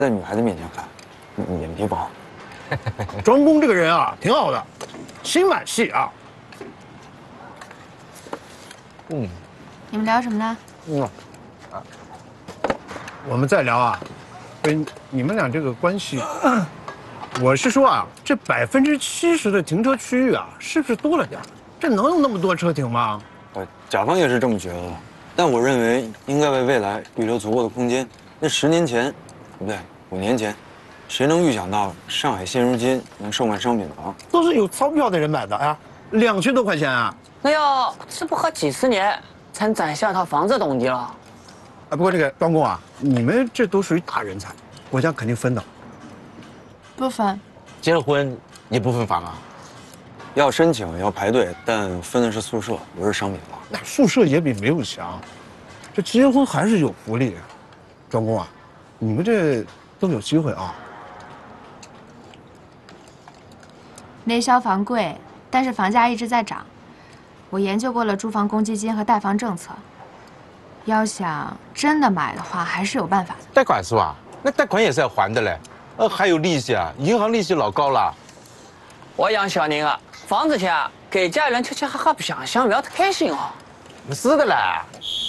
在女孩子面前看，脸皮薄。 庄公这个人啊，挺好的，心蛮细啊。 你们聊什么呢？ 我们再聊啊，你们俩这个关系，我是说啊，这70%的停车区域啊，是不是多了点？这能有那么多车停吗？ 甲方也是这么觉得的，但我认为应该为未来预留足够的空间。那10年前，不对，5年前，谁能预想到上海现如今能售卖商品房？ 都是有钞票的人买的呀，2千多块钱啊！ 那要这不还几十年才能攒下套房子懂地了？ 啊，不过这个庄公啊，你们这都属于大人才，国家肯定分的。 不分。 结了婚也不分房啊？ 要申请要排队，但分的是宿舍，不是商品房。 那宿舍也比没有强，这结婚还是有福利。庄公啊，你们这都有机会啊。 内销房贵，但是房价一直在涨。我研究过了住房公积金和贷房政策，要想真的买的话，还是有办法的。 贷款是吧？那贷款也是要还的嘞，还有利息啊，银行利息老高了。 我养小宁啊，房子钱给家人吃吃喝喝不想想，不要太开心哦。 是的嘞。